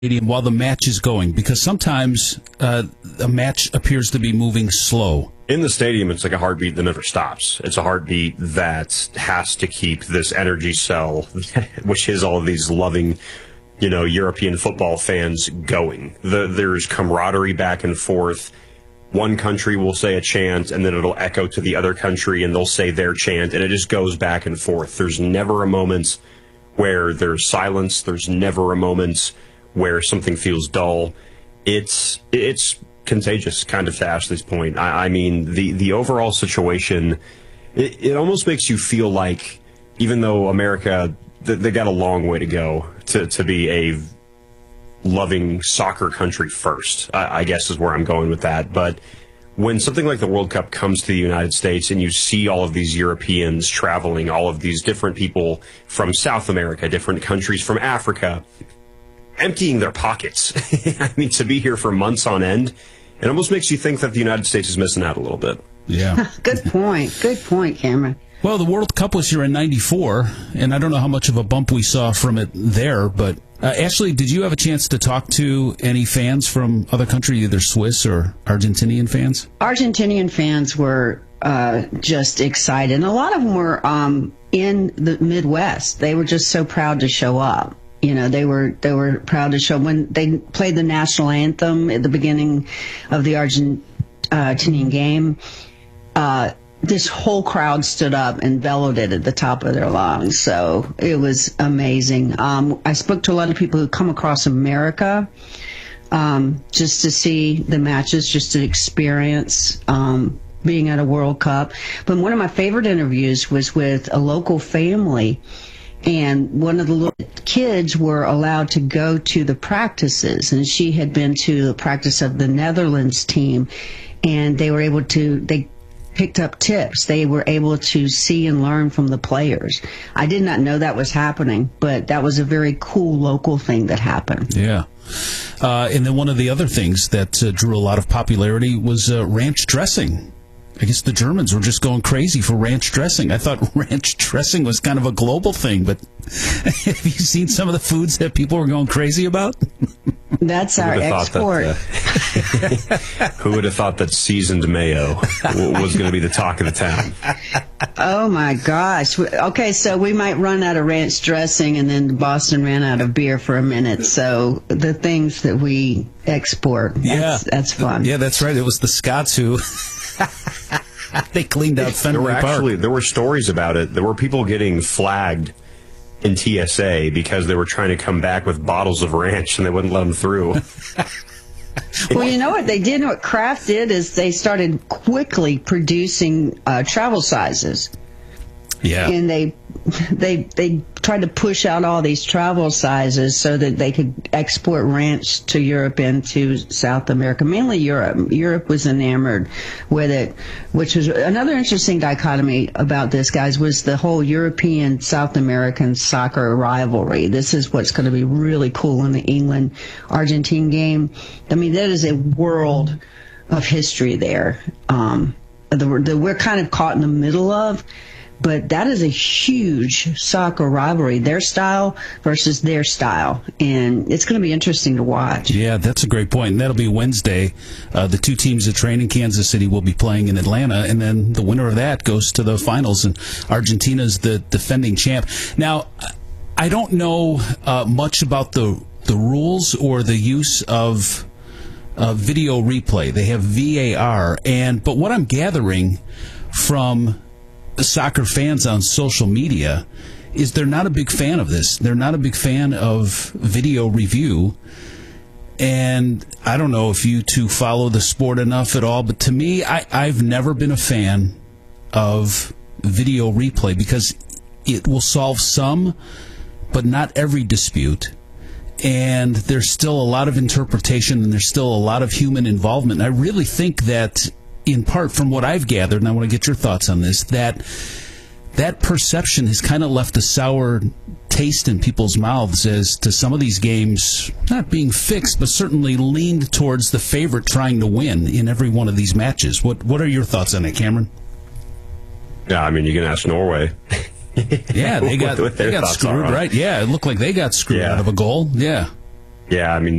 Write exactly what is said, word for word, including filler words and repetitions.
while the match is going? Because sometimes uh, a match appears to be moving slow. In the stadium, it's like a heartbeat that never stops. It's a heartbeat that has to keep this energy cell, which is all of these loving, you know, European football fans going. The, there's camaraderie back and forth. One country will say a chant, and then it'll echo to the other country, and they'll say their chant, and it just goes back and forth. There's never a moment where there's silence. There's never a moment where something feels dull. It's it's contagious, kind of, to Ashley's point. I, I mean, the, the overall situation, it, it almost makes you feel like, even though America, they, they got a long way to go to, to be a loving soccer country first, I, I guess is where I'm going with that. But when something like the World Cup comes to the United States and you see all of these Europeans traveling, all of these different people from South America, different countries from Africa, emptying their pockets. I mean, to be here for months on end, it almost makes you think that the United States is missing out a little bit. Yeah. Good point. Good point, Cameron. Well, the World Cup was here in ninety-four, and I don't know how much of a bump we saw from it there, but uh, Ashley, did you have a chance to talk to any fans from other countries, either Swiss or Argentinian fans? Argentinian fans were uh, just excited, and a lot of them were um, in the Midwest. They were just so proud to show up. You know, they were they were proud to show when they played the national anthem at the beginning of the Argentinian game. Uh, this whole crowd stood up and bellowed it at the top of their lungs. So it was amazing. Um, I spoke to a lot of people who come across America um, just to see the matches, just to experience um, being at a World Cup. But one of my favorite interviews was with a local family. And one of the little kids were allowed to go to the practices, and she had been to the practice of the Netherlands team, and they were able to, they picked up tips. They were able to see and learn from the players. I did not know that was happening, but that was a very cool local thing that happened. Yeah. Uh, and then one of the other things that uh, drew a lot of popularity was uh, ranch dressing. I guess the Germans were just going crazy for ranch dressing. I thought ranch dressing was kind of a global thing, but have you seen some of the foods that people were going crazy about? That's our export. That, uh, who would have thought that seasoned mayo was going to be the talk of the town? Oh, my gosh. Okay, so we might run out of ranch dressing, and then Boston ran out of beer for a minute. So the things that we export, that's, yeah. that's fun. Yeah, that's right. It was the Scots who... they cleaned out Fenway there were Park. Actually, there were stories about it. There were people getting flagged in T S A because they were trying to come back with bottles of ranch and they wouldn't let them through. Well, you know what they did? What Kraft did is they started quickly producing uh, travel sizes. Yeah. And they they they tried to push out all these travel sizes so that they could export ranch to Europe and to South America, mainly Europe. Europe was enamored with it, which was another interesting dichotomy about this, guys, was the whole European South American soccer rivalry. This is what's going to be really cool in the England-Argentine game. I mean, that is a world of history there um, that we're kind of caught in the middle of. But that is a huge soccer rivalry, their style versus their style. And it's going to be interesting to watch. Yeah, that's a great point. And that'll be Wednesday. Uh, the two teams that train in Kansas City will be playing in Atlanta. And then the winner of that goes to the finals. And Argentina's the defending champ. Now, I don't know uh, much about the, the rules or the use of uh, video replay. They have V A R. And but what I'm gathering from soccer fans on social media is they're not a big fan of this. They're not a big fan of video review. And I don't know if you two follow the sport enough at all, but to me, I, I've never been a fan of video replay because it will solve some, but not every dispute. And there's still a lot of interpretation and there's still a lot of human involvement. And I really think that in part from what I've gathered, and I want to get your thoughts on this, that that perception has kind of left a sour taste in people's mouths as to some of these games not being fixed, but certainly leaned towards the favorite trying to win in every one of these matches. What what are your thoughts on it, Cameron? Yeah, I mean, you can ask Norway. Yeah, they got, what, what they got screwed, right? Yeah, it looked like they got screwed yeah. out of a goal. Yeah. Yeah, I mean,